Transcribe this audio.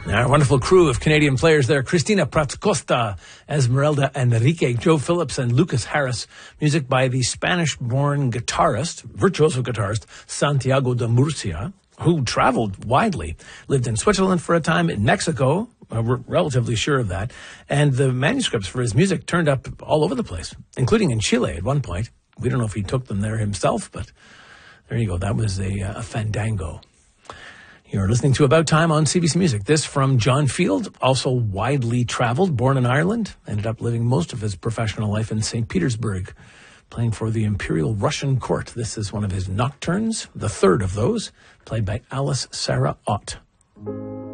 Our wonderful crew of Canadian players there: Cristina Prats-Costa, Esmeralda Enrique, Joe Phillips, and Lucas Harris. Music by the Spanish-born virtuoso guitarist, Santiago de Murcia, who traveled widely, lived in Switzerland for a time, in Mexico, we're relatively sure of that, and the manuscripts for his music turned up all over the place, including in Chile at one point. We don't know if he took them there himself, but there you go. That was a fandango. You're listening to About Time on CBC Music. This from John Field, also widely traveled, born in Ireland, ended up living most of his professional life in St. Petersburg, playing for the Imperial Russian Court. This is one of his nocturnes, the third of those, played by Alice Sarah Ott.